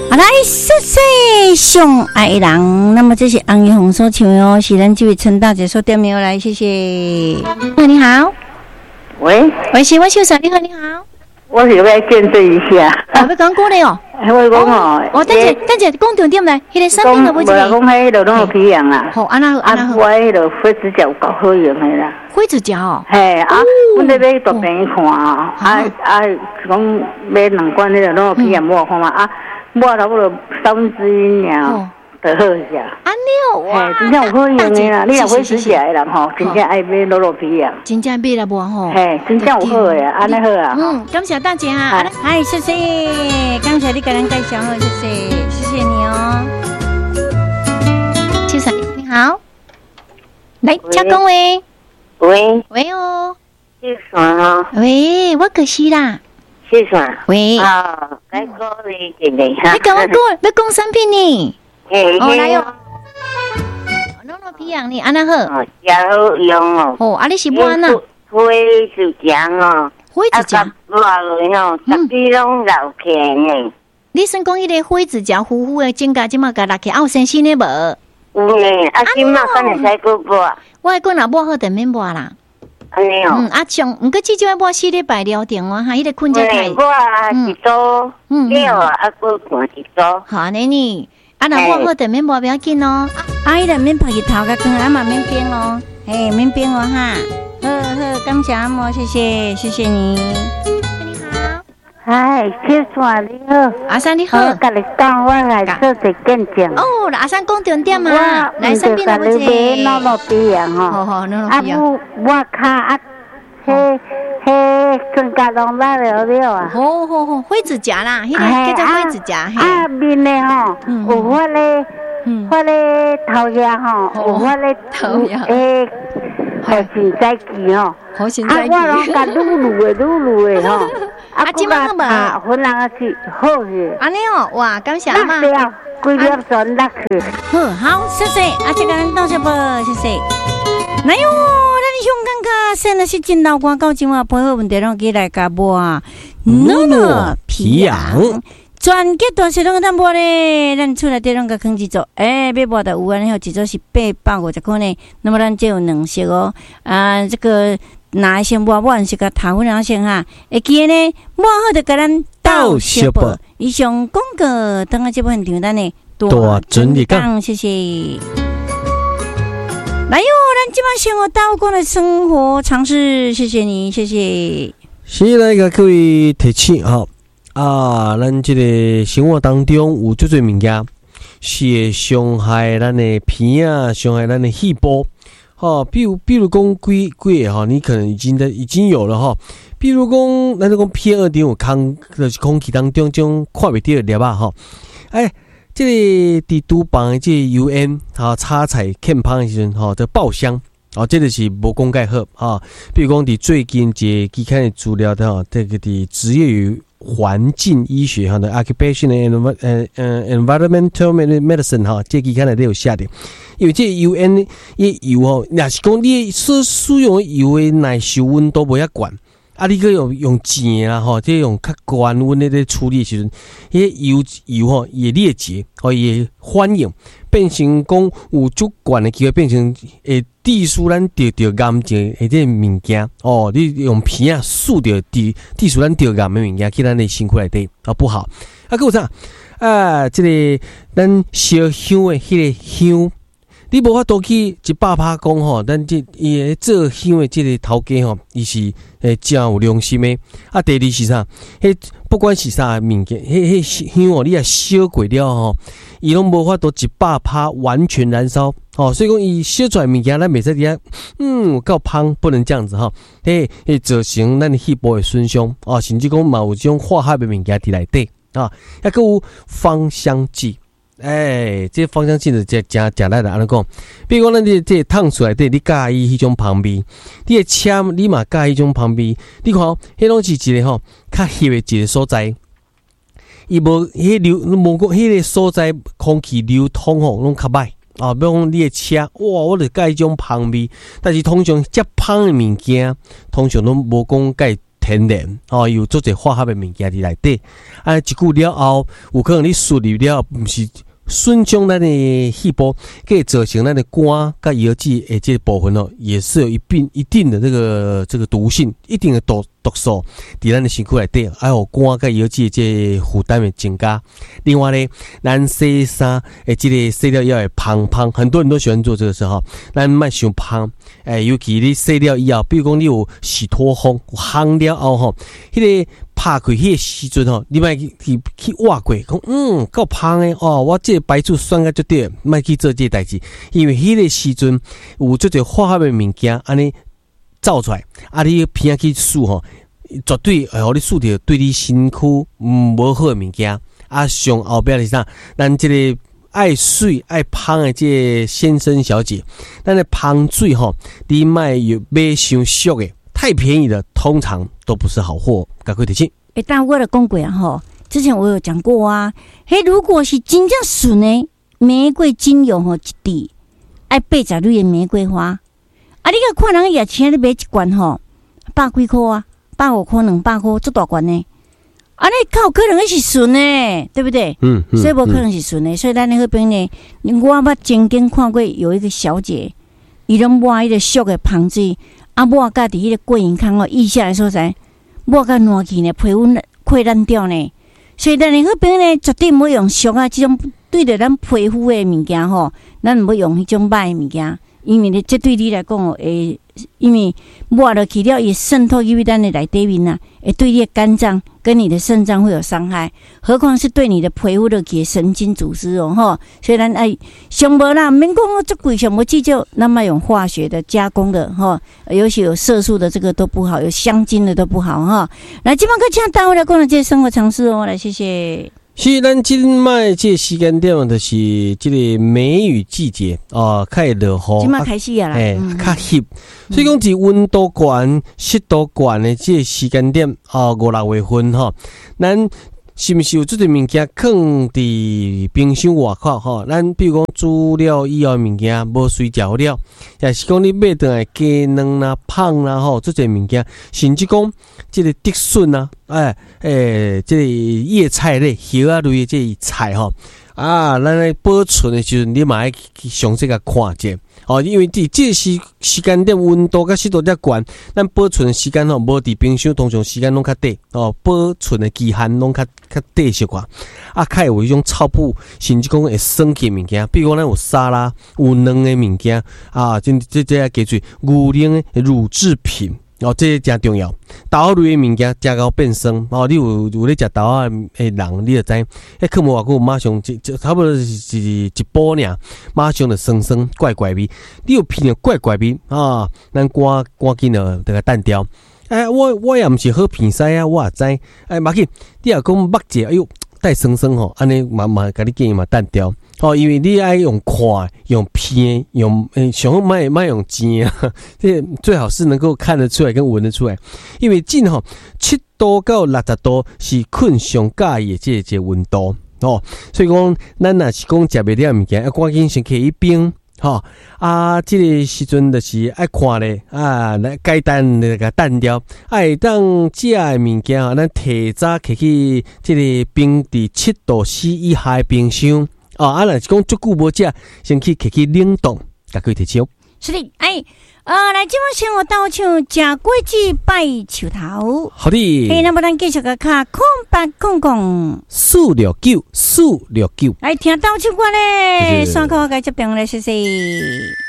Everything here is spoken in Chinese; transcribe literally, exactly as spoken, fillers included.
好来，谢谢上爱人。那么这是红叶红所唱的哦，是咱这位陈大姐所点名来，谢谢。你好， 喂， 喂，是我秀嫂，你好，你好。 我是要见证一下。 我要讲过嘞哦。 我讲哦， 哦，等下等下，讲重点来，迄个产品的不是？ 无啦，讲迄个拢有皮样啦。 好，安那安那好。 我迄个灰指甲有够好用的啦。 灰指甲哦。 嘿啊，阮咧买大病看哦，啊啊，讲买两罐迄个拢有皮样抹看嘛，啊抹差不多三分之一尔。就好些。 安尼哦，哇， 真正有好用的啦！你若灰指甲的人吼，真正爱买落落皮啊。 真正买了无吼？ 嘿，真正有好的，安尼好啊。 嗯，感谢大姐啊！嗨，谢谢，感谢你给人介绍好，谢谢，谢谢你哦。秋嫂你好，来，请讲喂。 喂喂哦。 谢算哦。 喂，我可是啦。 谢算。 喂。 啊，该讲你一个哈。 你跟我讲，要讲产品呢？ 哦， 来哟。弄弄皮样呢，安那好。 哦，真好用哦。 哦，啊，你是抹安那？ 灰指甲哦。 灰指甲。 落落吼，特别拢老起呢。 你算讲迄个灰指甲糊糊的指甲，即马甲拉起，啊有新鲜的无？ 有呢，啊，即马敢会使过抹？ 我讲若抹好就免抹啦。 安尼哦。 嗯，啊像，毋过至少要抹四礼拜了定哦，哈，迄个困才太。 我一组，嗯，了啊，过半一组。 好安尼呢。啊，若抹好就免抹，不要紧哦。啊，伊就免晒日头甲光，啊嘛免冰哦，嘿，免冰哦哈。好好，感谢阿嬷，谢谢，谢谢你。你好， 嗨，小川你好， 阿三你好。 我甲你讲，我来做一见证。 哦，阿三讲重点啊，来身边来不及。 我弄皮样吼， 好好弄弄皮样。 啊，我我卡啊，嘿。嘿，全家拢拉了了啊！ 好好好，灰指甲啦，迄个叫做灰指甲。 啊，面的吼，有发咧，发咧头牙吼，有发咧头牙。诶，好心在记吼， 好心在记。 啊，我拢甲撸撸的撸撸的吼。 啊，今晚好无？ 啊，分人啊去好去。 安尼哦，哇，感谢阿妈。 对啊，规粒全落去。 好，好，谢谢，啊，这个人到这不？谢谢。来哟，咱香港个现在是真老广告，今晚配合问题拢起来甲播啊，诺诺皮痒，全结段是拢个淡薄咧，咱出来啲拢个坑制作，诶，要播的有安尼，一组是八百五十块呢，那么咱就有两色哦，啊，这个拿先播，我是个头粉先哈，会记呢，播好就甲咱倒色播，以上广告等下这部分场咱呢多准备讲，谢谢。来哟，咱今晚生活刀工的生活常识，谢谢你，谢谢。 先来甲各位提醒哈啊，咱这个生活当中有最最物件是会伤害咱的皮啊，伤害咱的细胞。哈，比如比如讲几几个哈，你可能已经的已经有了哈。比如讲，咱讲 P M 二点五空就是空气当中这种看袂到的粒啊哈，哎。这个伫厨房的这个油烟哈，炒菜欠芳的时阵哈，这爆香哦，这个是无讲介好哈。比如讲，伫最近一个期刊的资料的哈，这个伫职业与环境医学哈的 Occupational 呃呃 Environmental Medicine 哈，这期刊内都有写的。因为这油烟伊油吼，若是讲你所使用的油的耐受温度无遐悬。啊，你个用用钱啦吼，即用较高温的咧处理时阵，迄油油吼也裂解，吼也反应变成讲有足悬的机会变成会致使咱得着癌症的这物件哦。你用皮啊输着致致使咱得癌的物件，去咱的身体内底啊不好。啊，还有啥啊？这个咱烧香的迄个香。你无法度去一百趴讲吼，咱这伊做香的这个头家吼，伊是诶真有良心的。啊，第二是啥？迄不管是啥物件，迄迄香哦，你也烧过了吼，伊拢无法度一百趴完全燃烧哦。所以讲，伊烧出来物件，咱袂使伫遐，嗯，够香，不能这样子哈。迄会造成咱的细胞的损伤哦，甚至讲嘛有这种化学的物件伫内底啊，还佫有芳香剂。哎，这芳香剂就真真真来的安尼讲，比如讲咱这这烫出来的，你介意迄种香味，你的车你嘛介意迄种香味，你看，迄拢是一个吼较翕的一个所在，伊无迄流无讲迄个所在空气流通吼拢较歹啊。比如讲你的车，哇，我就介意种香味，但是通常遮香的物件，通常拢无讲介天然哦，有做者化学的物件伫内底。啊，一久了后，有可能你输入了，毋是损伤咱的细胞，可造成咱的肝甲腰子的这部分哦，也是有一定一定的这个这个毒性，一定的毒毒素伫咱的身躯内底，还有肝甲腰子的这负担会增加。另外呢，咱洗衫诶，这个洗了以后会芳芳，很多人都喜欢做这个事哈。咱莫伤芳，诶，尤其你洗了以后，比如讲你有洗脱烘，烘了后吼，迄个。拍开迄个时阵吼，你莫去去去挖过，讲嗯够芳诶哦，我这个白醋酸个就对，莫去做这个代志，因为迄个时阵有做者化学诶物件安尼造出来，啊你偏去数吼，绝对会互你数着对你身躯嗯无好诶物件，啊上后壁是啥？咱这个爱水爱芳诶这个先生小姐，咱诶芳水吼，你莫有买伤俗诶。太便宜的，通常都不是好货。赶快提醒。 哎，但我的讲过啊，吼，之前我有讲过啊。嘿，如果是真正纯的玫瑰精油吼，一滴爱八十蕊的玫瑰花，啊，你个看人也请你买一罐吼，百几块啊，百五块、两百块，这大罐呢。啊，你靠可能是纯的，对不对？ 嗯，嗯所以不可能是纯的，所以咱那边呢，我捌曾经看过有一个小姐，伊拢抹迄个俗的芳水。啊，抹甲伫迄个过营康哦，腋下的所在，抹甲烂去呢，皮肤溃烂掉呢。所以咱迄边呢，绝对唔好用俗啊，这种对着咱皮肤的物件吼，咱唔好用迄种歹的物件，因为呢，这对你来讲哦，会因为抹落去了，也渗透入咱的内底面啊，会对你的肝脏跟你的肾脏会有伤害，何况是对你的皮肤的给神经组织哦，吼。所以咱哎，上无啦，免讲这贵上无计较，那么用化学的加工的哈，尤其有色素的这个都不好，有香精的都不好哈。来，今晚可请大家来讲这些生活常识哦，来谢谢。 是咱今麦这时间点就是这个梅雨季节哦，开始落雨， 今麦开始啊啦， 哎，较热，所以讲是温度悬、湿度悬的这个时间点哦，五六月份哈，咱是不是有这个物件放伫冰箱外口吼？咱比如讲煮了以后物件无水饺了，也是讲你买倒来鸡卵啦、芳啦吼，这个物件，甚至讲这个竹笋啊，哎哎，这个叶菜类、叶啊类的这个菜吼。啊，咱咧保存的时阵，你嘛爱去详细甲看者哦，因为伫这时时间点温度甲湿度较悬，咱保存的时间吼无伫冰箱，通常时间拢较短哦，保存的期限拢较较短些寡。啊，较有迄种草布，甚至讲会酸气物件，比如讲咱有沙拉、有卵的物件啊，这这这叫做牛奶的乳制品。哦，这真重要。豆类的物件食到变酸哦，你有有咧食豆仔的人，你就知，迄科目外久马上就就差不多是一波尔，马上就酸酸怪怪味。你有闻到怪怪味啊，咱赶赶紧就得个淡掉。哎，我我也毋是好鼻屎啊，我也知。哎，马紧，你若讲目者，哎呦，带酸酸吼，安尼嘛嘛，甲你建议嘛淡掉。哦，因为你爱用看、用片、用诶，上好卖卖用煎啊，这最好是能够看得出来跟闻得出来。因为进吼七度到六十度是困上介意的这这温度哦，所以讲咱若是讲食袂了物件，要赶紧先去一冰。吼、哦、啊，这个时阵就是爱看咧啊，来该淡那个淡掉，爱当食的物件啊，咱提早摕去这个冰伫七度 C 以下的冰箱。哦，啊，若是讲足久无食，先去摕去冷冻，甲佢提醒。 是的，哎，呃，来，今晚先我倒唱食果子拜树头。 好的。 嘿，那么咱继续个卡空八空空四六九四六九， 来听倒唱歌咧，三口该接病咧，谢谢。